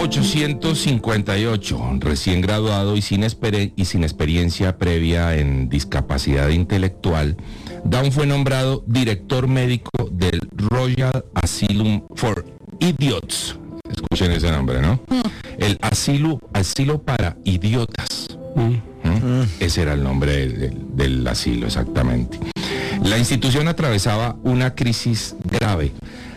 1858, recién graduado y sin experiencia previa en discapacidad intelectual, Down fue nombrado director médico del Royal Asylum for Idiots. Escuchen ese nombre, ¿no? El asilo para idiotas. Ese era el nombre del asilo, exactamente. La institución atravesaba una crisis grave,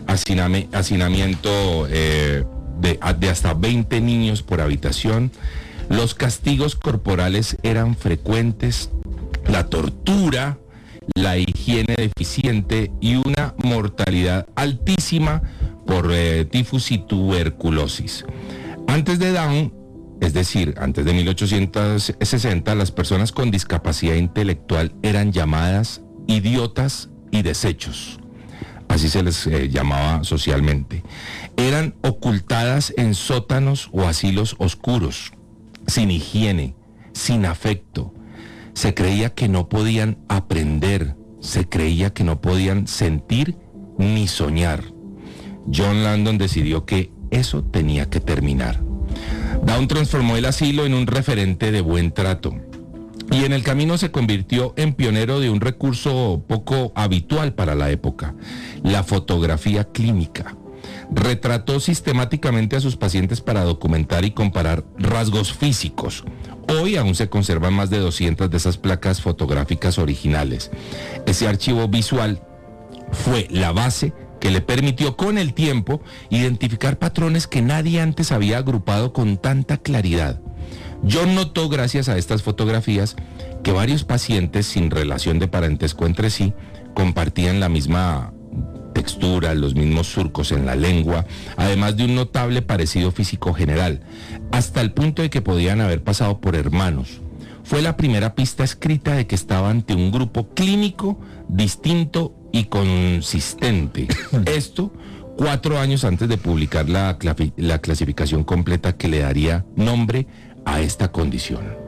hacinamiento de hasta 20 niños por habitación, los castigos corporales eran frecuentes, la tortura, la higiene deficiente y una mortalidad altísima por tifus y tuberculosis. Antes de Down, es decir, antes de 1860, las personas con discapacidad intelectual eran llamadas idiotas y desechos. Así se les llamaba socialmente. Eran ocultadas en sótanos o asilos oscuros, sin higiene, sin afecto. Se creía que no podían aprender, se creía que no podían sentir ni soñar. John Landon decidió que eso tenía que terminar. Down transformó el asilo en un referente de buen trato y en el camino se convirtió en pionero de un recurso poco habitual para la época, la fotografía clínica. Retrató sistemáticamente a sus pacientes para documentar y comparar rasgos físicos. Hoy aún se conservan más de 200 de esas placas fotográficas originales. Ese archivo visual fue la base que le permitió con el tiempo identificar patrones que nadie antes había agrupado con tanta claridad. John notó, gracias a estas fotografías, que varios pacientes sin relación de parentesco entre sí compartían la misma textura, los mismos surcos en la lengua, además de un notable parecido físico general, hasta el punto de que podían haber pasado por hermanos. Fue la primera pista escrita de que estaba ante un grupo clínico distinto y consistente. Esto 4 años antes de publicar la clasificación completa que le daría nombre a esta condición.